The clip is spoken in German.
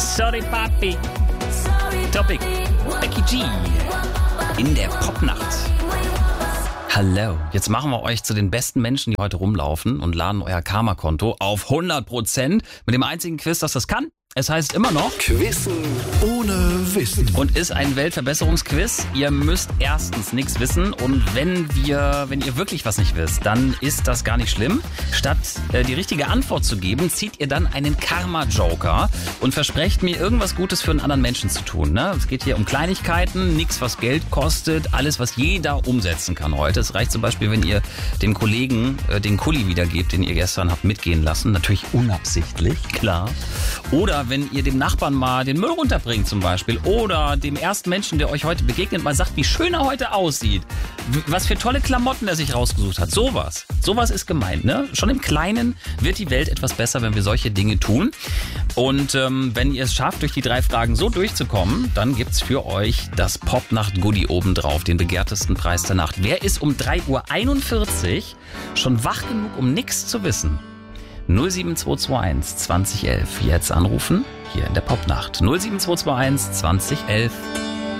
Sorry Papi. Topic. Becky G. In der Popnacht. Hallo, jetzt machen wir euch zu den besten Menschen, die heute rumlaufen und laden euer Karma-Konto auf 100% mit dem einzigen Quiz, das das kann. Es heißt immer noch Quizzen ohne Wissen. Und ist ein Weltverbesserungsquiz. Ihr müsst erstens nichts wissen und wenn ihr wirklich was nicht wisst, dann ist das gar nicht schlimm. Statt die richtige Antwort zu geben, zieht ihr dann einen Karma-Joker und versprecht mir irgendwas Gutes für einen anderen Menschen zu tun. Ne? Es geht hier um Kleinigkeiten, nichts was Geld kostet, alles was jeder umsetzen kann heute. Es reicht zum Beispiel, wenn ihr dem Kollegen den Kuli wiedergebt, den ihr gestern habt mitgehen lassen. Natürlich unabsichtlich, klar. Oder wenn ihr dem Nachbarn mal den Müll runterbringt zum Beispiel. Oder dem ersten Menschen, der euch heute begegnet, mal sagt, wie schön er heute aussieht. Was für tolle Klamotten er sich rausgesucht hat. Sowas ist gemeint, ne? Schon im Kleinen wird die Welt etwas besser, wenn wir solche Dinge tun. Und wenn ihr es schafft, durch die 3 Fragen so durchzukommen, dann gibt's für euch das Popnacht-Goodie obendrauf, den begehrtesten Preis der Nacht. Wer ist um 3:41 Uhr schon wach genug, um nichts zu wissen? 07221 2011. Jetzt anrufen, hier in der Popnacht. 07221 2011.